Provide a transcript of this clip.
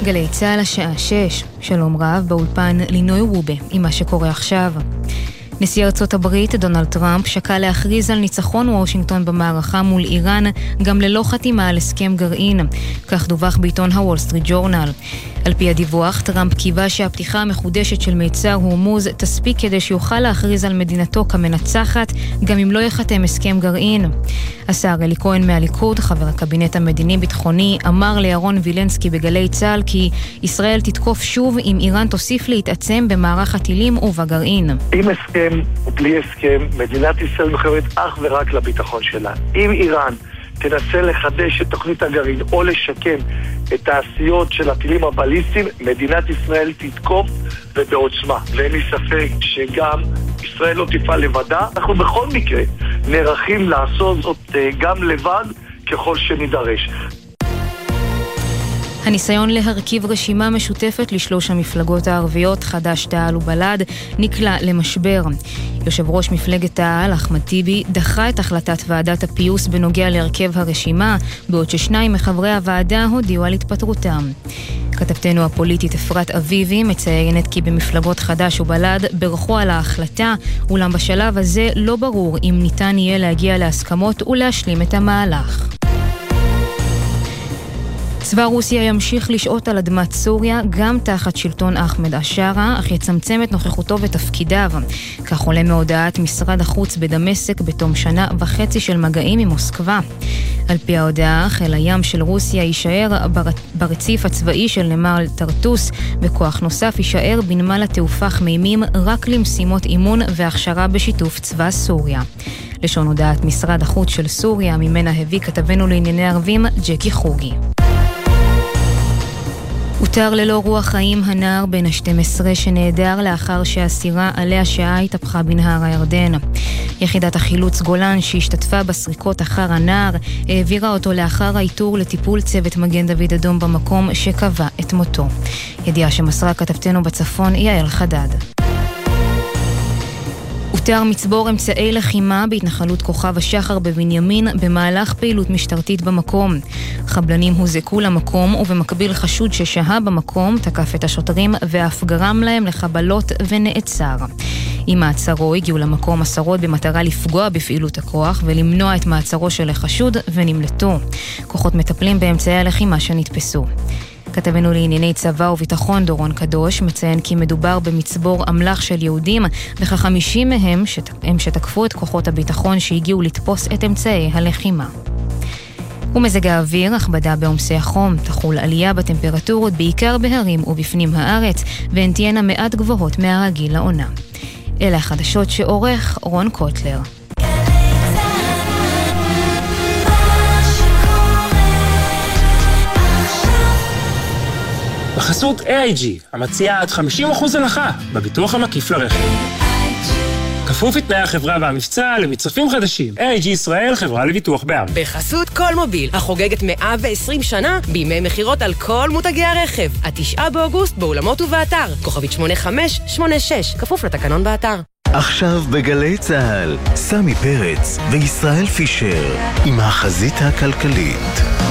גלי צהל השעה 6. שלום רב, באולפן לינוי רובה עם מה שקורה עכשיו. נשיא ארצות הברית דונלד טראמפ שקל להכריז על ניצחון וושינגטון במערכה מול איראן גם ללא חתימה על הסכם גרעין. כך דווח בעיתון הוול סטריט ג'ורנל. על פי הדיווח, טראמפ קיווה שהפתיחה המחודשת של מיצר הורמוז תספיק כדי שיוכל להכריז על מדינתו כמנצחת גם אם לא יחתם הסכם גרעין. השר אלי כהן מהליכוד, חבר הקבינט המדיני-ביטחוני, אמר לירון וילנסקי בגלי צהל כי ישראל תתקוף שוב אם איראן תוסיף להתעצם במערך הטילים ובגרעין. עם הסכם ובלי הסכם, מדינת ישראל מחויבת אך ורק לביטחון שלה. אם איראן תנסה לחדש את תוכנית הגרעין או לשקם את העשיות של הטילים הבליסטיים, מדינת ישראל תתקוף ובעוצמה. ואין לי ספק שגם ישראל לא תפעל לבדה. אנחנו בכל מקרה נערכים לעשות זאת גם לבד ככל שנידרש. הניסיון להרכיב רשימה משותפת לשלוש המפלגות הערביות, חד"ש, תע"ל ובל"ד, נקלע למשבר. יושב ראש מפלגת תע"ל, אחמד טיבי, דחה את החלטת ועדת הפיוס בנוגע להרכב הרשימה, בעוד ששניים מחברי הוועדה הודיעו על התפטרותם. כתבתנו הפוליטית אפרת אביבי מציינת כי במפלגות חד"ש ובל"ד ברכו על ההחלטה, אולם בשלב הזה לא ברור אם ניתן יהיה להגיע להסכמות ולהשלים את המהלך. צבא רוסיה ימשיך לשעות על אדמת סוריה גם תחת שלטון אחמד אשרה, אך יצמצם את נוכחותו ותפקידיו. כך עולה מהודעת משרד החוץ בדמשק בתום שנה וחצי של מגעים עם מוסקבה. על פי ההודעה, חיל הים של רוסיה יישאר ברציף הצבאי של נמל טרטוס, וכוח נוסף יישאר בנמל התעופה חמימים רק למשימות אימון והכשרה בשיתוף צבא סוריה. לשון הודעת משרד החוץ של סוריה, ממנה הביא כתבנו לענייני ערבים ג'קי חוגי. הותר ללא רוח חיים הנער בן ה-12 שנעדר לאחר שהסירה עליה שעה התהפכה בנהר הירדן. יחידת החילוץ גולן שהשתתפה בסריקות אחר הנער העבירה אותו לאחר האיתור לטיפול צוות מגן דוד אדום במקום שקבע את מותו. ידיעה שמסרה כתבתנו בצפון יעל חדד. הותר מצבור אמצעי לחימה בהתנחלות כוכב השחר בבנימין במהלך פעילות משטרתית במקום. חבלנים הוזקו למקום ובמקביל חשוד ששהה במקום תקף את השוטרים ואף גרם להם לחבלות ונעצר. עם מעצרו הגיעו למקום עשרות במטרה לפגוע בפעילות הכוח ולמנוע את מעצרו של החשוד ונמלטו. כוחות מטפלים באמצעי הלחימה שנתפסו. כתבנו לענייני צבא וביטחון דורון קדוש מציין כי מדובר במצבור אמל"ח של יהודים, וכ 50 מהם הם שתקפו את כוחות הביטחון שהגיעו לתפוס את אמצעי הלחימה. ומזג האוויר, הכבדה בעומסי החום, תחול עלייה בטמפרטורות בעיקר בהרים ובפנים הארץ, והן תהיינה מעט גבוהות מהרגיל לעונה. אלה החדשות שעורך רון קוטלר. בחסות AIG, המציעה עד 50% הנחה בביטוח המקיף לרכב. כפוף לתנאי החברה והמבצע למצרפים חדשים. AIG ישראל, חברה לביטוח בע"מ. בחסות כל מוביל, החוגגת 120 שנה בימי מחירות על כל מותגי הרכב. 9 באוגוסט באולמות ובאתר. כוכבית 8586, כפוף לתקנון באתר. עכשיו בגלי צהל, סמי פרץ וישראל פישר עם החזית הכלכלית.